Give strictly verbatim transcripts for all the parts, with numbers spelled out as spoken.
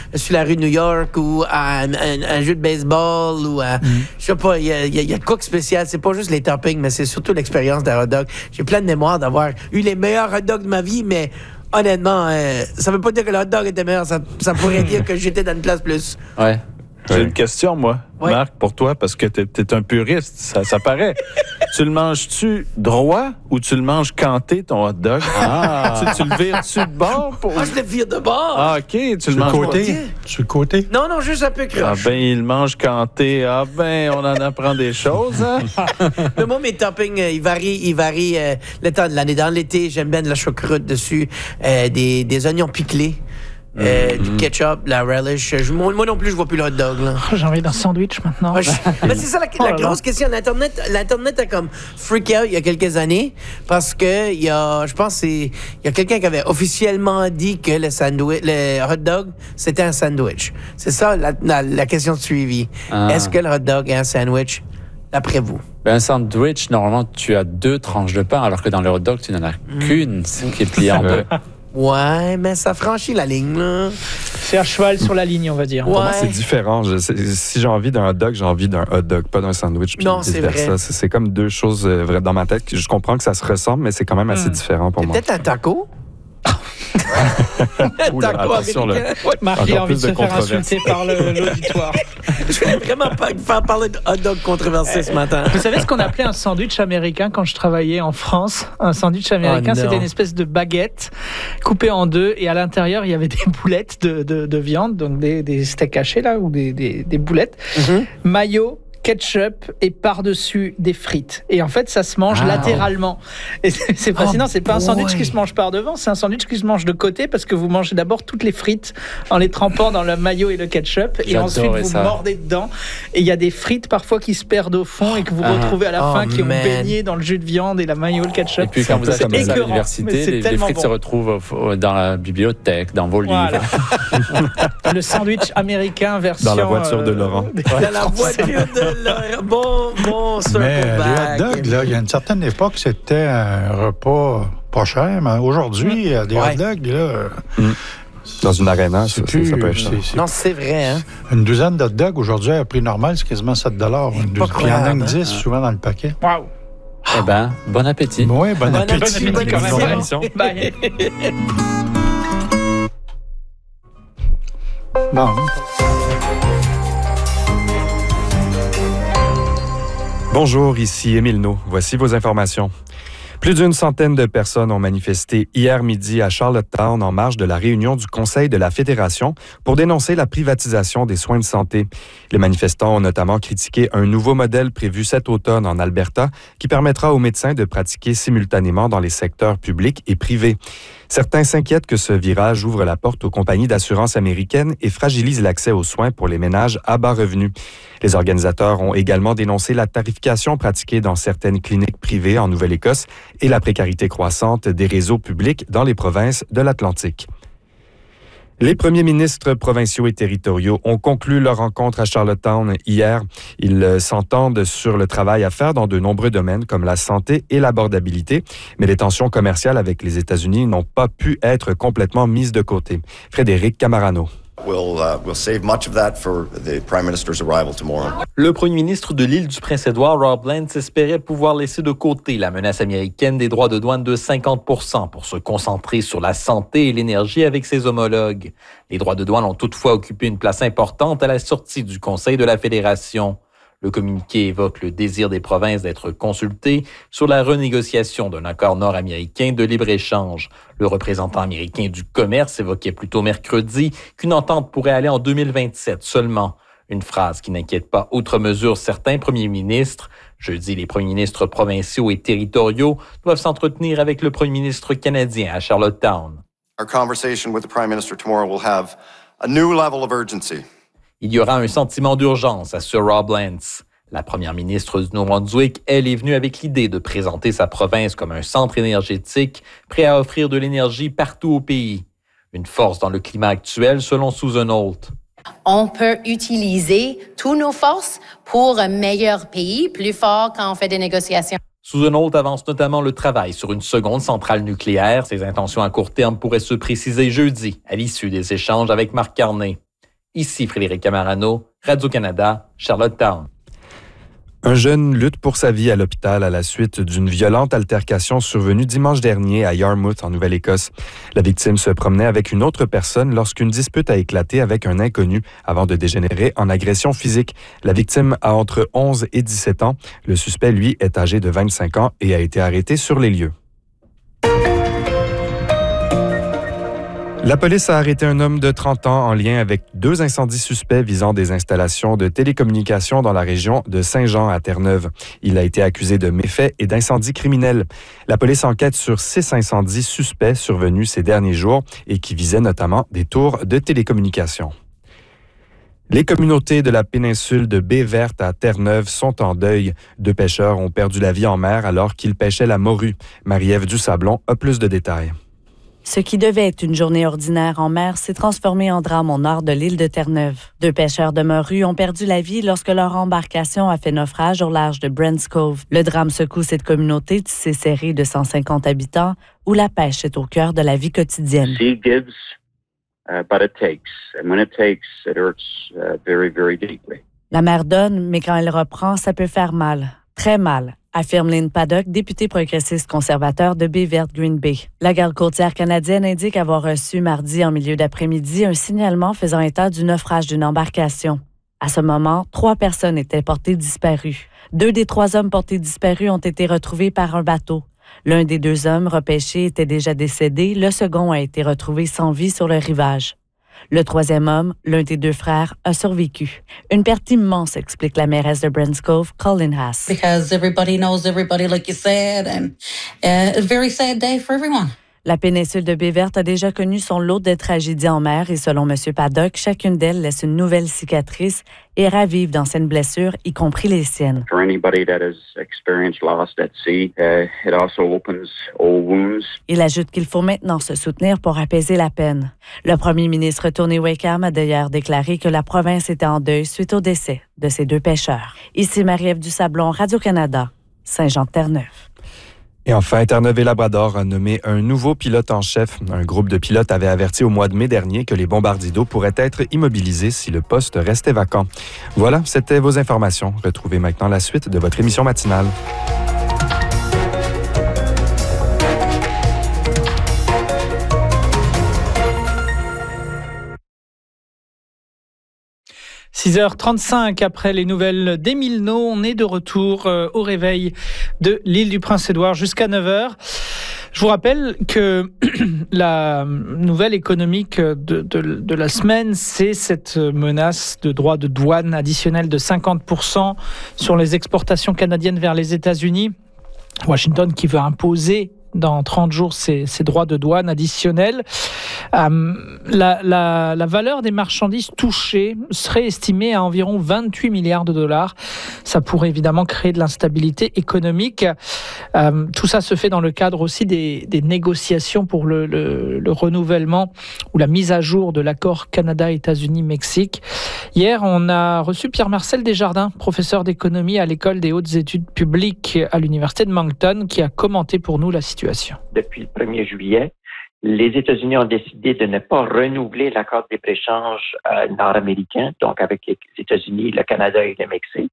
sur la rue de New York ou à un, un, un jeu de baseball ou à, mm. je sais pas, il y a, y, a, y a de quoi de spécial. C'est pas juste les toppings, mais c'est surtout l'expérience d'un hot dog. J'ai plein de mémoire d'avoir eu les meilleurs hot dogs de ma vie, mais honnêtement, euh, ça veut pas dire que le hot dog était meilleur. Ça, ça pourrait dire que j'étais dans une classe plus. Ouais. J'ai ouais. une question, moi, ouais. Marc, pour toi, parce que t'es, t'es un puriste, ça, ça paraît. Tu le manges-tu droit ou tu le manges canté, ton hot dog? Ah! tu, tu le vires-tu de bord? Pour... Ah, je le vire de bord! Ah, OK. Tu, tu le manges côté? Sur le côté? Non, non, juste un peu croche. Ah, ben, il le mange canté. Ah, ben, on en apprend des choses, hein? Mais moi, mes toppings, euh, ils varient, ils varient euh, le temps de l'année. Dans l'été, j'aime bien de la choucroute dessus, euh, des, des oignons piclés. Euh, mm-hmm. Du ketchup, la relish. Je, moi, moi non plus, je vois plus le hot dog. Là. Oh, j'ai envie d'un sandwich maintenant. Ouais, je, mais c'est ça la, la oh, grosse question. L'Internet, L'Internet a comme freak out il y a quelques années parce que il y a, je pense, c'est, il y a quelqu'un qui avait officiellement dit que le sandwich, le hot dog, c'était un sandwich. C'est ça la, la, la question suivie. Ah. Est-ce que le hot dog est un sandwich d'après vous? Ben, un sandwich, normalement, tu as deux tranches de pain, alors que dans le hot dog, tu n'en as mm. qu'une qui est pliée en deux. Ouais, mais ça franchit la ligne, là. C'est à cheval sur la ligne, on va dire. Ouais. Pour moi, c'est différent. Je, c'est, si j'ai envie d'un hot dog, j'ai envie d'un hot dog, pas d'un sandwich. Non, c'est vrai. C'est, c'est comme deux choses euh, dans ma tête. Je comprends que ça se ressemble, mais c'est quand même assez mmh. différent pour c'est moi. Peut-être un taco? Oula, attention, là. Marc a envie de se faire insulter par le, l'auditoire. Je voulais vraiment pas faire parler de hot dog controversé ce matin. Vous savez ce qu'on appelait un sandwich américain quand je travaillais en France? Un sandwich américain, oh, c'était une espèce de baguette coupée en deux et à l'intérieur, il y avait des boulettes de, de, de viande, donc des, des steaks hachés là, ou des, des, des boulettes, mm-hmm. mayo, ketchup et par-dessus des frites. Et en fait, ça se mange ah, latéralement. Et c'est, c'est fascinant, oh, c'est pas un sandwich qui se mange par devant, c'est un sandwich qui se mange de côté parce que vous mangez d'abord toutes les frites en les trempant dans le mayo et le ketchup et ensuite vous ça. mordez dedans. Et il y a des frites parfois qui se perdent au fond et que vous ah, retrouvez à la oh, fin qui man. ont baigné dans le jus de viande et la mayo et le ketchup. Et puis quand vous êtes comme ça à l'université, les, les frites bon. se retrouvent dans la bibliothèque, dans vos voilà. livres. Le sandwich américain version... Dans la voiture de Laurent. Euh, dans la voiture de Bon, bon, ça. Mais les hot dogs, là, il y a une certaine époque, c'était un repas pas cher, mais aujourd'hui, mmh. des ouais. hot dogs, là. Mmh. Dans une aréna, ça, plus, ça peut être cher. Non, c'est vrai, hein? Une douzaine de hot dogs, aujourd'hui, à prix normal, c'est quasiment sept dollars. Une douzaine. Puis il y en a une dix souvent dans le paquet. Waouh! Eh bien, bon appétit. Oui, bon, bon appétit. Bon appétit, bon appétit quand même. Bye. Bon. Bonjour, ici Émile No. Voici vos informations. Plus d'une centaine de personnes ont manifesté hier midi à Charlottetown en marge de la réunion du Conseil de la Fédération pour dénoncer la privatisation des soins de santé. Les manifestants ont notamment critiqué un nouveau modèle prévu cet automne en Alberta qui permettra aux médecins de pratiquer simultanément dans les secteurs publics et privés. Certains s'inquiètent que ce virage ouvre la porte aux compagnies d'assurance américaines et fragilise l'accès aux soins pour les ménages à bas revenus. Les organisateurs ont également dénoncé la tarification pratiquée dans certaines cliniques privées en Nouvelle-Écosse et la précarité croissante des réseaux publics dans les provinces de l'Atlantique. Les premiers ministres provinciaux et territoriaux ont conclu leur rencontre à Charlottetown hier. Ils s'entendent sur le travail à faire dans de nombreux domaines comme la santé et l'abordabilité, mais les tensions commerciales avec les États-Unis n'ont pas pu être complètement mises de côté. Frédéric Camarano. We'll, uh, we'll save much of that for the Prime Minister's arrival tomorrow. Le premier ministre de l'île du Prince-Édouard, Rob Lance, espérait pouvoir laisser de côté la menace américaine des droits de douane de cinquante pour cent pour se concentrer sur la santé et l'énergie avec ses homologues. Les droits de douane ont toutefois occupé une place importante à la sortie du Conseil de la Fédération. Le communiqué évoque le désir des provinces d'être consultées sur la renégociation d'un accord nord-américain de libre-échange. Le représentant américain du commerce évoquait plutôt mercredi qu'une entente pourrait aller en deux mille vingt-sept seulement. Une phrase qui n'inquiète pas outre mesure certains premiers ministres. Jeudi, les premiers ministres provinciaux et territoriaux doivent s'entretenir avec le premier ministre canadien à Charlottetown. Our conversation with the Prime Minister tomorrow will have a new level of urgency. Il y aura un sentiment d'urgence, assure Rob Lance. La première ministre du Nouveau-Brunswick, elle, est venue avec l'idée de présenter sa province comme un centre énergétique prêt à offrir de l'énergie partout au pays. Une force dans le climat actuel, selon Susan Holt. On peut utiliser toutes nos forces pour un meilleur pays, plus fort quand on fait des négociations. Susan Holt avance notamment le travail sur une seconde centrale nucléaire. Ses intentions à court terme pourraient se préciser jeudi, à l'issue des échanges avec Mark Carney. Ici Frédéric Camarano, Radio-Canada, Charlottetown. Un jeune lutte pour sa vie à l'hôpital à la suite d'une violente altercation survenue dimanche dernier à Yarmouth, en Nouvelle-Écosse. La victime se promenait avec une autre personne lorsqu'une dispute a éclaté avec un inconnu avant de dégénérer en agression physique. La victime a entre onze et dix-sept ans. Le suspect, lui, est âgé de vingt-cinq ans et a été arrêté sur les lieux. La police a arrêté un homme de trente ans en lien avec deux incendies suspects visant des installations de télécommunications dans la région de Saint-Jean à Terre-Neuve. Il a été accusé de méfaits et d'incendies criminels. La police enquête sur six incendies suspects survenus ces derniers jours et qui visaient notamment des tours de télécommunications. Les communautés de la péninsule de Baie-Verte à Terre-Neuve sont en deuil. Deux pêcheurs ont perdu la vie en mer alors qu'ils pêchaient la morue. Marie-Ève Dusablon a plus de détails. Ce qui devait être une journée ordinaire en mer s'est transformé en drame au nord de l'île de Terre-Neuve. Deux pêcheurs de morue ont perdu la vie lorsque leur embarcation a fait naufrage au large de Brents Cove. Le drame secoue cette communauté tissée serrée de cent cinquante habitants où la pêche est au cœur de la vie quotidienne. Sea gives, uh, but it takes. And when it takes, it hurts uh, very, very deeply. La mer donne, mais quand elle reprend, ça peut faire mal. Très mal, affirme Lynn Paddock, députée progressiste conservateur de Baie-Verte-Green Bay. La garde côtière canadienne indique avoir reçu mardi en milieu d'après-midi un signalement faisant état du naufrage d'une embarcation. À ce moment, trois personnes étaient portées disparues. Deux des trois hommes portés disparus ont été retrouvés par un bateau. L'un des deux hommes repêchés était déjà décédé, le second a été retrouvé sans vie sur le rivage. Le troisième homme, l'un des deux frères, a survécu. Une perte immense, explique la mairesse de Brents Cove, Colin Haas. Because everybody knows everybody, like you said, and uh, a very sad day for everyone. La péninsule de Baie-Verte a déjà connu son lot de tragédies en mer et selon M. Paddock, chacune d'elles laisse une nouvelle cicatrice et ravive d'anciennes blessures, y compris les siennes. For anybody that has experienced loss at sea, uh, it also opens old wounds. Il ajoute qu'il faut maintenant se soutenir pour apaiser la peine. Le premier ministre Tony Wakeham a d'ailleurs déclaré que la province était en deuil suite au décès de ces deux pêcheurs. Ici Marie-Ève Dusablon, Radio-Canada, Saint-Jean-de-Terre-Neuve. Et enfin, Terre-Neuve et Labrador a nommé un nouveau pilote en chef. Un groupe de pilotes avait averti au mois de mai dernier que les bombardiers d'eau pourraient être immobilisés si le poste restait vacant. Voilà, c'était vos informations. Retrouvez maintenant la suite de votre émission matinale. six heures trente-cinq après les nouvelles d'Émile Nau, on est de retour euh, au réveil de l'île du Prince-Édouard jusqu'à neuf heures. Je vous rappelle que la nouvelle économique de, de, de la semaine, c'est cette menace de droits de douane additionnel de cinquante pour cent sur les exportations canadiennes vers les États-Unis. Washington qui veut imposer dans trente jours ces, ces droits de douane additionnels. Euh, la, la, la valeur des marchandises touchées serait estimée à environ vingt-huit milliards de dollars. Ça pourrait évidemment créer de l'instabilité économique. Euh, tout ça se fait dans le cadre aussi des, des négociations pour le, le, le renouvellement ou la mise à jour de l'accord Canada-États-Unis-Mexique. Hier, on a reçu Pierre-Marcel Desjardins, professeur d'économie à l'École des hautes études publiques à l'Université de Moncton, qui a commenté pour nous la situation. Depuis le premier juillet, les États-Unis ont décidé de ne pas renouveler l'accord de libre-échange euh, nord-américain, donc avec les États-Unis, le Canada et le Mexique.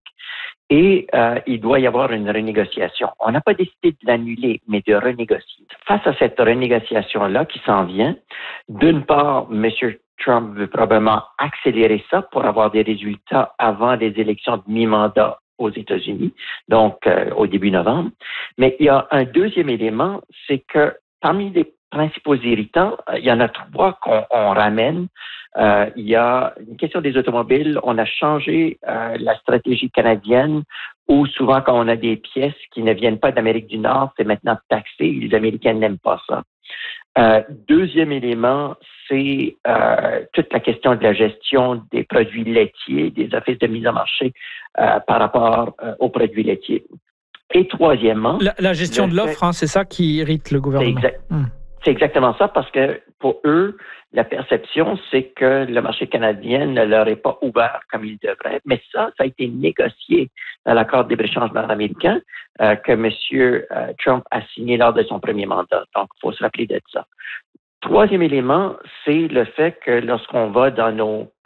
Et euh, il doit y avoir une renégociation. On n'a pas décidé de l'annuler, mais de renégocier. Face à cette renégociation-là qui s'en vient, d'une part, M. Trump veut probablement accélérer ça pour avoir des résultats avant les élections de mi-mandat aux États-Unis, donc euh, au début novembre. Mais il y a un deuxième élément, c'est que parmi les principaux irritants, euh, il y en a trois qu'on on ramène. Euh, il y a une question des automobiles. On a changé euh, la stratégie canadienne où souvent quand on a des pièces qui ne viennent pas d'Amérique du Nord, c'est maintenant taxé. Les Américains n'aiment pas ça. Euh, deuxième élément, c'est euh, toute la question de la gestion des produits laitiers, des offices de mise en marché euh, par rapport euh, aux produits laitiers. Et troisièmement... La, la gestion de l'offre, fait, hein, c'est ça qui irrite le gouvernement. C'est, exact, hum. c'est exactement ça, parce que pour eux, la perception, c'est que le marché canadien ne leur est pas ouvert comme il devrait. Mais ça, ça a été négocié dans l'accord de libre-échange nord-américain euh, que M. Euh, Trump a signé lors de son premier mandat. Donc, il faut se rappeler de ça. Troisième élément, c'est le fait que lorsqu'on va dans nos